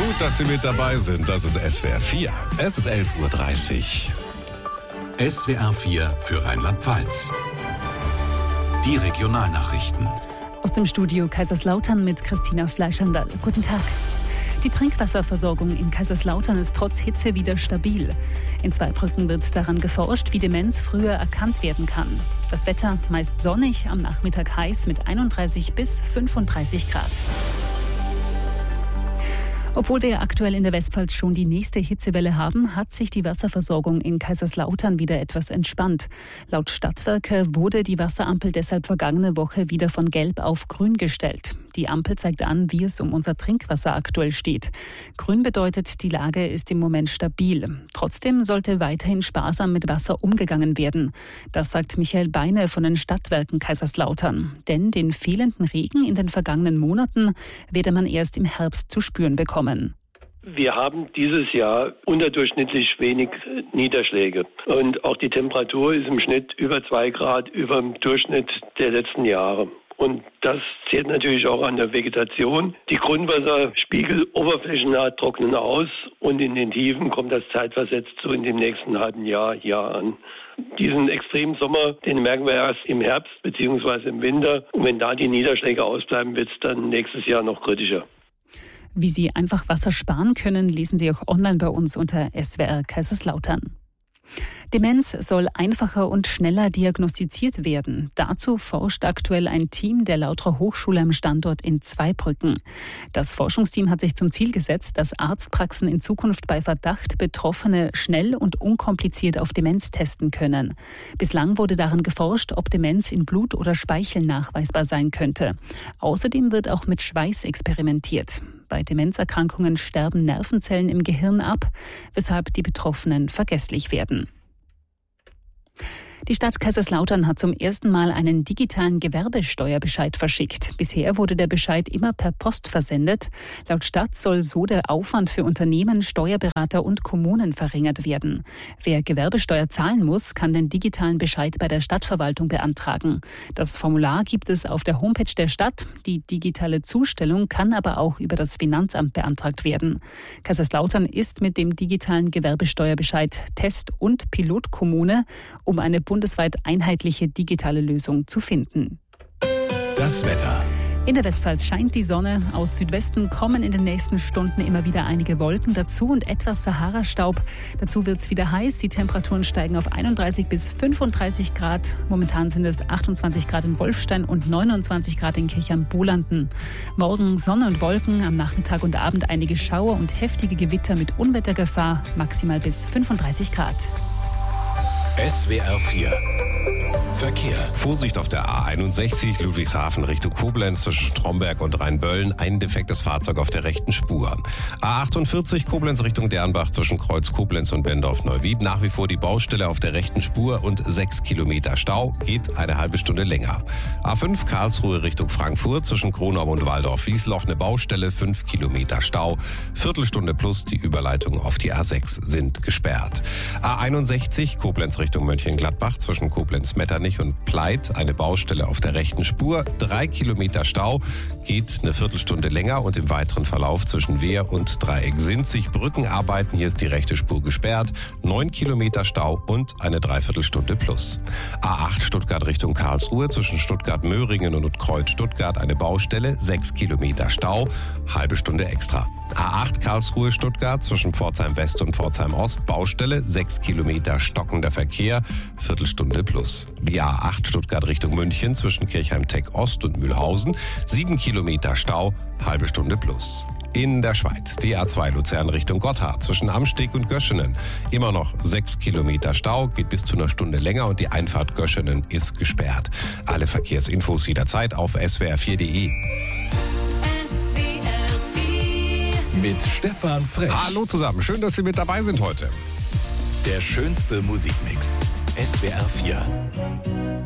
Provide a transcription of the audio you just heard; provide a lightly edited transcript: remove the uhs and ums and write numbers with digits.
Gut, dass Sie mit dabei sind. Das ist SWR 4. Es ist 11:30 Uhr. SWR 4 für Rheinland-Pfalz. Die Regionalnachrichten. Aus dem Studio Kaiserslautern mit Christina Fleischhandel. Guten Tag. Die Trinkwasserversorgung in Kaiserslautern ist trotz Hitze wieder stabil. In Zweibrücken wird daran geforscht, wie Demenz früher erkannt werden kann. Das Wetter meist sonnig, am Nachmittag heiß mit 31 bis 35 Grad. Obwohl wir aktuell in der Westpfalz schon die nächste Hitzewelle haben, hat sich die Wasserversorgung in Kaiserslautern wieder etwas entspannt. Laut Stadtwerke wurde die Wasserampel deshalb vergangene Woche wieder von Gelb auf Grün gestellt. Die Ampel zeigt an, wie es um unser Trinkwasser aktuell steht. Grün bedeutet, die Lage ist im Moment stabil. Trotzdem sollte weiterhin sparsam mit Wasser umgegangen werden. Das sagt Michael Beine von den Stadtwerken Kaiserslautern. Denn den fehlenden Regen in den vergangenen Monaten werde man erst im Herbst zu spüren bekommen. Wir haben dieses Jahr unterdurchschnittlich wenig Niederschläge. Und auch die Temperatur ist im Schnitt über 2 Grad über dem Durchschnitt der letzten Jahre. Und das zählt natürlich auch an der Vegetation. Die Grundwasserspiegel oberflächennah trocknen aus und in den Tiefen kommt das zeitversetzt so in dem nächsten halben Jahr an. Diesen extremen Sommer, den merken wir erst im Herbst bzw. im Winter. Und wenn da die Niederschläge ausbleiben, wird es dann nächstes Jahr noch kritischer. Wie Sie einfach Wasser sparen können, lesen Sie auch online bei uns unter SWR Kaiserslautern. Demenz soll einfacher und schneller diagnostiziert werden. Dazu forscht aktuell ein Team der Lauterer Hochschule am Standort in Zweibrücken. Das Forschungsteam hat sich zum Ziel gesetzt, dass Arztpraxen in Zukunft bei Verdacht Betroffene schnell und unkompliziert auf Demenz testen können. Bislang wurde daran geforscht, ob Demenz in Blut oder Speichel nachweisbar sein könnte. Außerdem wird auch mit Schweiß experimentiert. Bei Demenzerkrankungen sterben Nervenzellen im Gehirn ab, weshalb die Betroffenen vergesslich werden. Die Stadt Kaiserslautern hat zum ersten Mal einen digitalen Gewerbesteuerbescheid verschickt. Bisher wurde der Bescheid immer per Post versendet. Laut Stadt soll so der Aufwand für Unternehmen, Steuerberater und Kommunen verringert werden. Wer Gewerbesteuer zahlen muss, kann den digitalen Bescheid bei der Stadtverwaltung beantragen. Das Formular gibt es auf der Homepage der Stadt. Die digitale Zustellung kann aber auch über das Finanzamt beantragt werden. Kaiserslautern ist mit dem digitalen Gewerbesteuerbescheid Test- und Pilotkommune, um eine bundesweit einheitliche digitale Lösung zu finden. Das Wetter. In der Westpfalz scheint die Sonne. Aus Südwesten kommen in den nächsten Stunden immer wieder einige Wolken dazu und etwas Sahara-Staub. Dazu wird es wieder heiß. Die Temperaturen steigen auf 31 bis 35 Grad. Momentan sind es 28 Grad in Wolfstein und 29 Grad in Kirchheim-Bolanden. Morgen Sonne und Wolken, am Nachmittag und Abend einige Schauer und heftige Gewitter mit Unwettergefahr, maximal bis 35 Grad. SWR 4 Verkehr. Vorsicht auf der A61 Ludwigshafen Richtung Koblenz zwischen Stromberg und Rheinböllen. Ein defektes Fahrzeug auf der rechten Spur. A48 Koblenz Richtung Dernbach zwischen Kreuz Koblenz und Bendorf-Neuwied. Nach wie vor die Baustelle auf der rechten Spur und 6 Kilometer Stau. Geht eine halbe Stunde länger. A5 Karlsruhe Richtung Frankfurt zwischen Kronau und Waldorf-Wiesloch. Eine Baustelle, 5 Kilometer Stau. Viertelstunde plus die Überleitung auf die A6 sind gesperrt. A61 Koblenz Richtung Mönchengladbach zwischen Koblenz-Metternich und Pleit, eine Baustelle auf der rechten Spur, 3 Kilometer Stau, geht eine Viertelstunde länger und im weiteren Verlauf zwischen Wehr und Dreieck-Sinzig Brückenarbeiten, hier ist die rechte Spur gesperrt, 9 Kilometer Stau und eine Dreiviertelstunde plus. A8 Stuttgart Richtung Karlsruhe zwischen Stuttgart-Möhringen und Kreuz-Stuttgart eine Baustelle, 6 Kilometer Stau, halbe Stunde extra. A8 Karlsruhe-Stuttgart zwischen Pforzheim West und Pforzheim Ost, Baustelle, 6 Kilometer stockender Verkehr, Viertelstunde plus. Die A8 Stuttgart Richtung München zwischen Kirchheim-Tech Ost und Mühlhausen, 7 Kilometer Stau, halbe Stunde plus. In der Schweiz, die A2 Luzern Richtung Gotthard zwischen Amsteg und Göschenen. Immer noch 6 Kilometer Stau, geht bis zu einer Stunde länger und die Einfahrt Göschenen ist gesperrt. Alle Verkehrsinfos jederzeit auf swr4.de. Mit Stefan Frech. Hallo zusammen, schön, dass Sie mit dabei sind heute. Der schönste Musikmix. SWR 4.